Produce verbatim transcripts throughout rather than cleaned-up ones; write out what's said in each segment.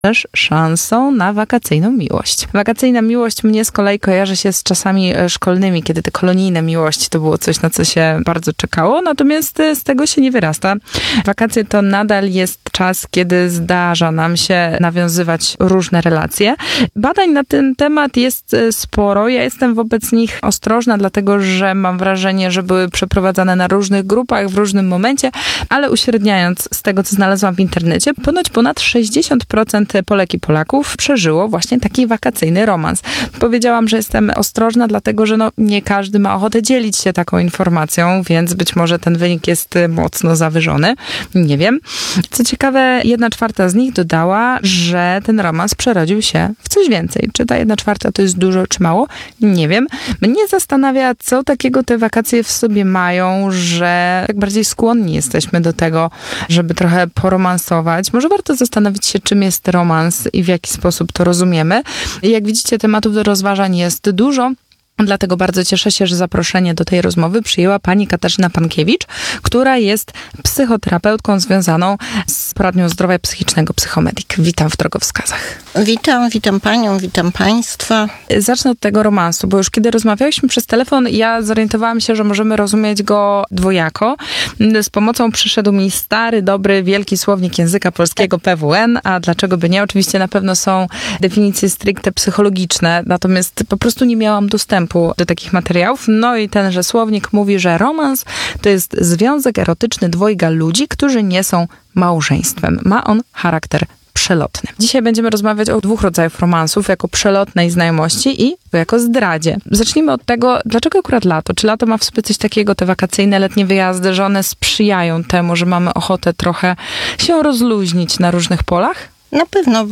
też szansą na wakacyjną miłość. Wakacyjna miłość mnie z kolei kojarzy się z czasami szkolnymi, kiedy te kolonijne miłości to było coś, na co się bardzo czekało, natomiast z tego się nie wyrasta. Wakacje to nadal jest czas, kiedy zdarza nam się nawiązywać różne relacje. Badań na ten temat jest sporo. Ja jestem wobec nich ostrożna, dlatego że mam wrażenie, że były przeprowadzane na różnych grupach w różnym momencie, ale uśredniając z tego, co znalazłam w internecie, ponoć ponad sześćdziesiąt procent Polek i Polaków przeżyło właśnie taki wakacyjny romans. Powiedziałam, że jestem ostrożna, dlatego że no, nie każdy ma ochotę dzielić się taką informacją, więc być może ten wynik jest mocno zawyżony. Nie wiem. Co ciekawe, jedna czwarta z nich dodała, że ten romans przerodził się w coś więcej. Czy ta jedna czwarta to jest dużo, czy mało? Nie wiem. Mnie zastanawia, co takiego te wakacje w sobie mają, że tak bardziej skłonni jesteśmy do tego, żeby trochę poromansować. Może warto zastanowić się, czym jest romans i w jaki sposób to rozumiemy. Jak widzicie, tematów do rozważań jest dużo. Dlatego bardzo cieszę się, że zaproszenie do tej rozmowy przyjęła pani Katarzyna Pankiewicz, która jest psychoterapeutką związaną z poradnią zdrowia psychicznego Psychomedik. Witam w Drogowskazach. Witam, witam panią, witam państwa. Zacznę od tego romansu, bo już kiedy rozmawialiśmy przez telefon, ja zorientowałam się, że możemy rozumieć go dwojako. Z pomocą przyszedł mi stary, dobry, wielki słownik języka polskiego P W N, a dlaczego by nie? Oczywiście na pewno są definicje stricte psychologiczne, natomiast po prostu nie miałam dostępu do takich materiałów. No i tenże słownik mówi, że romans to jest związek erotyczny dwojga ludzi, którzy nie są małżeństwem. Ma on charakter przelotny. Dzisiaj będziemy rozmawiać o dwóch rodzajach romansów, jako przelotnej znajomości i jako zdradzie. Zacznijmy od tego, dlaczego akurat lato? Czy lato ma w sobie coś takiego, te wakacyjne, letnie wyjazdy, że one sprzyjają temu, że mamy ochotę trochę się rozluźnić na różnych polach? Na pewno,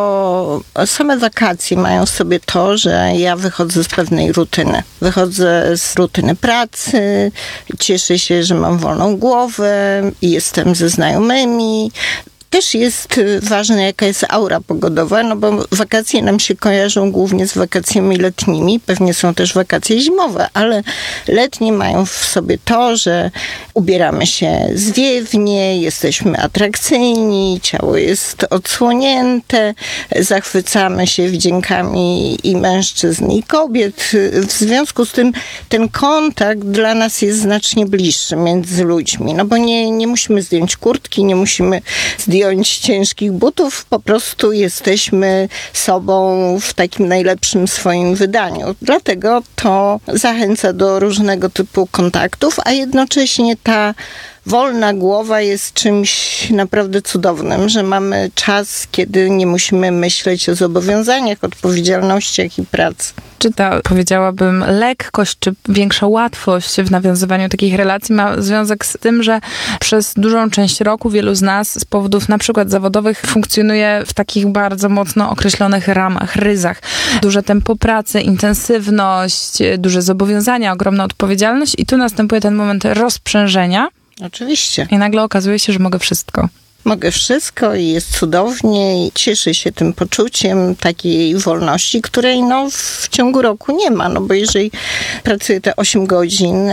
bo same wakacje mają w sobie to, że ja wychodzę z pewnej rutyny. Wychodzę z rutyny pracy, cieszę się, że mam wolną głowę, jestem ze znajomymi. Też jest ważne, jaka jest aura pogodowa, no bo wakacje nam się kojarzą głównie z wakacjami letnimi. Pewnie są też wakacje zimowe, ale letnie mają w sobie to, że ubieramy się zwiewnie, jesteśmy atrakcyjni, ciało jest odsłonięte, zachwycamy się wdziękami i mężczyzn, i kobiet. W związku z tym ten kontakt dla nas jest znacznie bliższy między ludźmi, no bo nie, nie musimy zdjąć kurtki, nie musimy zdjąć ciężkich butów, po prostu jesteśmy sobą w takim najlepszym swoim wydaniu. Dlatego to zachęca do różnego typu kontaktów, a jednocześnie ta wolna głowa jest czymś naprawdę cudownym, że mamy czas, kiedy nie musimy myśleć o zobowiązaniach, odpowiedzialnościach i pracy. Czy ta, powiedziałabym, lekkość, czy większa łatwość w nawiązywaniu takich relacji ma związek z tym, że przez dużą część roku wielu z nas z powodów na przykład zawodowych funkcjonuje w takich bardzo mocno określonych ramach, ryzach. Duże tempo pracy, intensywność, duże zobowiązania, ogromna odpowiedzialność i tu następuje ten moment rozprzężenia. Oczywiście. I nagle okazuje się, że mogę wszystko. Mogę wszystko i jest cudownie i cieszę się tym poczuciem takiej wolności, której no w ciągu roku nie ma, no bo jeżeli pracuję te osiem godzin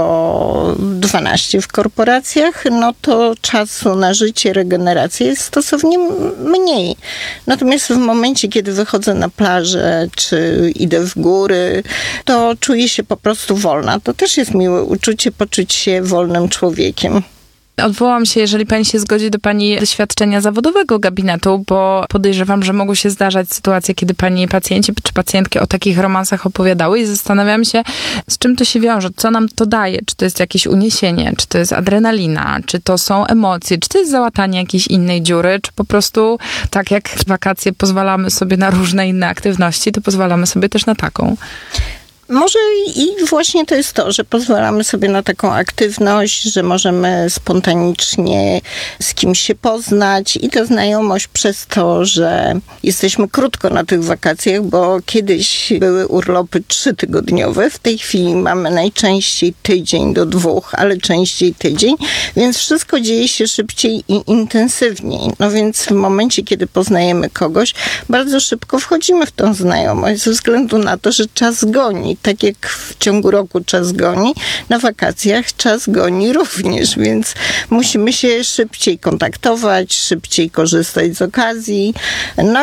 albo dwanaście w korporacjach, no to czasu na życie, regenerację jest stosownie mniej. Natomiast w momencie, kiedy wychodzę na plażę, czy idę w góry, to czuję się po prostu wolna. To też jest miłe uczucie, poczuć się wolnym człowiekiem. Odwołam się, jeżeli pani się zgodzi, do pani doświadczenia zawodowego gabinetu, bo podejrzewam, że mogą się zdarzać sytuacje, kiedy pani pacjenci czy pacjentki o takich romansach opowiadały i zastanawiam się, z czym to się wiąże, co nam to daje, czy to jest jakieś uniesienie, czy to jest adrenalina, czy to są emocje, czy to jest załatanie jakiejś innej dziury, czy po prostu tak jak w wakacje pozwalamy sobie na różne inne aktywności, to pozwalamy sobie też na taką. Może i właśnie to jest to, że pozwalamy sobie na taką aktywność, że możemy spontanicznie z kimś się poznać i ta znajomość przez to, że jesteśmy krótko na tych wakacjach, bo kiedyś były urlopy trzytygodniowe, w tej chwili mamy najczęściej tydzień do dwóch, ale częściej tydzień, więc wszystko dzieje się szybciej i intensywniej. No więc w momencie, kiedy poznajemy kogoś, bardzo szybko wchodzimy w tą znajomość ze względu na to, że czas goni. tak jak w ciągu roku czas goni, na wakacjach czas goni również, więc musimy się szybciej kontaktować, szybciej korzystać z okazji. No